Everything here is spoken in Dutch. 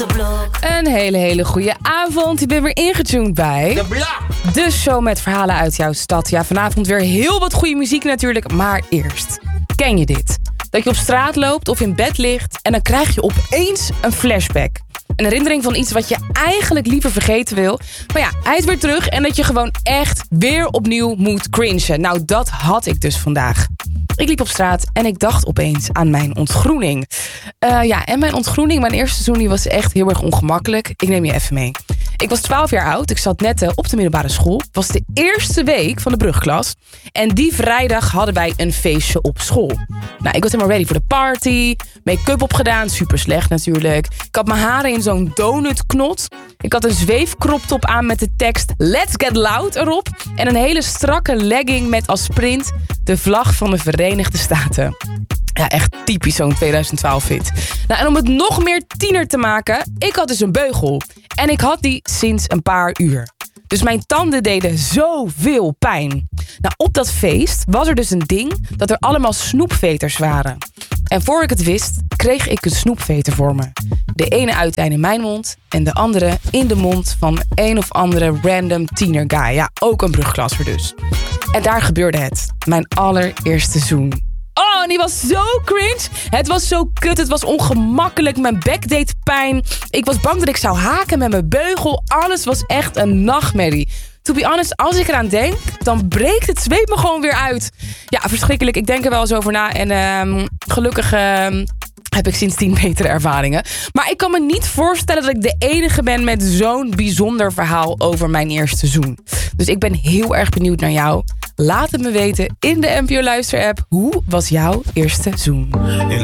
Een hele goede avond. Je bent weer ingetuned bij De Blok. de show met verhalen uit jouw stad. Ja, vanavond weer heel wat goede muziek natuurlijk. Maar eerst, ken je dit? Dat je op straat loopt of in bed ligt en dan krijg je opeens een flashback. Een herinnering van iets wat je eigenlijk liever vergeten wil. Maar ja, hij is weer terug en dat je gewoon echt weer opnieuw moet cringen. Nou, dat had ik dus vandaag. Ik liep op straat en ik dacht opeens aan mijn ontgroening. En mijn ontgroening, mijn eerste seizoen, die was echt heel erg ongemakkelijk. Ik neem je even mee. Ik was 12 jaar oud. Ik zat net op de middelbare school. Het was de eerste week van de brugklas. En die vrijdag hadden wij een feestje op school. Nou, ik was helemaal ready voor de party. Make-up opgedaan. Super slecht natuurlijk. Ik had mijn haren in zo'n donutknot. Ik had een zweefkroptop aan met de tekst Let's Get Loud erop. En een hele strakke legging met als print de vlag van de Verenigde Staten. Ja, echt typisch zo'n 2012 fit. Nou, en om het nog meer tiener te maken, ik had dus een beugel. En ik had die sinds een paar uur. Dus mijn tanden deden zoveel pijn. Nou, op dat feest was er dus een ding dat er allemaal snoepveters waren. En voor ik het wist, kreeg ik een snoepveter voor me. De ene uiteinde in mijn mond en de andere in de mond van een of andere random tiener guy. Ja, ook een brugklasser dus. En daar gebeurde het. Mijn allereerste zoen. Oh, en die was zo cringe. Het was zo kut, het was ongemakkelijk. Mijn bek deed pijn. Ik was bang dat ik zou haken met mijn beugel. Alles was echt een nachtmerrie. To be honest, als ik eraan denk, dan breekt het zweet me gewoon weer uit. Ja, verschrikkelijk. Ik denk er wel eens over na. En gelukkig heb ik sindsdien betere ervaringen. Maar ik kan me niet voorstellen dat ik de enige ben met zo'n bijzonder verhaal over mijn eerste zoen. Dus ik ben heel erg benieuwd naar jou. Laat het me weten in de NPO Luister-app. Hoe was jouw eerste zoen?